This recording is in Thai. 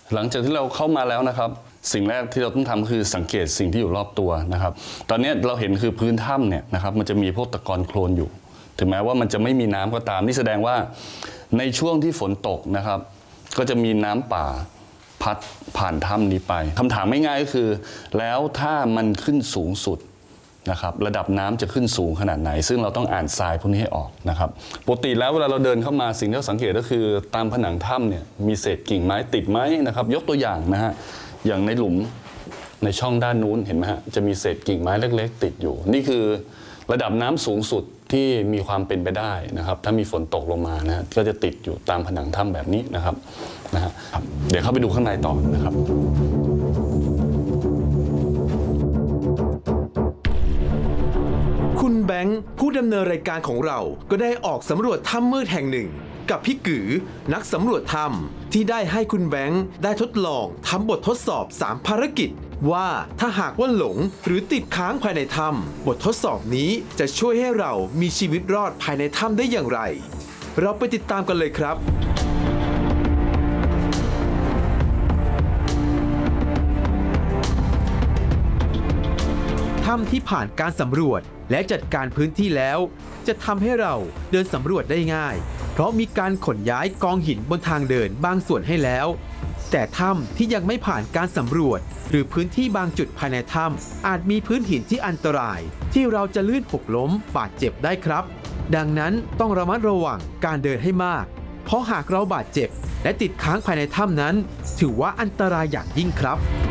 หลังจากที่เราเข้ามาแล้วนะครับสิ่งแรกที่เราต้องทำคือสังเกตสิ่งที่อยู่รอบตัวนะครับตอนนี้เราเห็นคือพื้นถ้ำเนี่ยนะครับมันจะมีพวกตะกอนโคลนอยู่ถึงแม้ว่ามันจะไม่มีน้ำก็ตามนี่แสดงว่าในช่วงที่ฝนตกนะครับก็จะมีน้ำป่าพัดผ่านถ้ำนี้ไปคำถามไม่ง่ายก็คือแล้วถ้ามันขึ้นสูงสุดนะครับระดับน้ำจะขึ้นสูงขนาดไหนซึ่งเราต้องอ่านทรายพวกนี้ให้ออกนะครับปกติแล้วเวลาเราเดินเข้ามาสิ่งที่เราสังเกตก็คือตามผนังถ้ำเนี่ยมีเศษกิ่งไม้ติดไหมนะครับยกตัวอย่างนะฮะอย่างในหลุมในช่องด้านนู้นเห็นไหมฮะจะมีเศษกิ่งไม้เล็กๆติดอยู่นี่คือระดับน้ำสูงสุดที่มีความเป็นไปได้นะครับถ้ามีฝนตกลงมานะก็จะติดอยู่ตามผนังถ้ำแบบนี้นะครับเดี๋ยวเข้าไปดูข้างในต่อนะครับคุณแบงค์ผู้ดำเนินรายการของเราก็ได้ออกสำรวจถ้ำมืดแห่งหนึ่งกับพี่กือนักสำรวจถ้ำที่ได้ให้คุณแบงค์ได้ทดลองทำบททดสอบ3ภารกิจว่าถ้าหากว่าหลงหรือติดค้างภายในถ้ำบททดสอบนี้จะช่วยให้เรามีชีวิตรอดภายในถ้ำได้อย่างไรเราไปติดตามกันเลยครับถ้ำที่ผ่านการสำรวจและจัดการพื้นที่แล้วจะทำให้เราเดินสำรวจได้ง่ายเพราะมีการขนย้ายกองหินบนทางเดินบางส่วนให้แล้วแต่ถ้ำที่ยังไม่ผ่านการสำรวจหรือพื้นที่บางจุดภายในถ้ำอาจมีพื้นหินที่อันตรายที่เราจะลื่นหกล้มบาดเจ็บได้ครับดังนั้นต้องระมัดระวังการเดินให้มากเพราะหากเราบาดเจ็บและติดค้างภายในถ้ำนั้นถือว่าอันตรายอย่างยิ่งครับ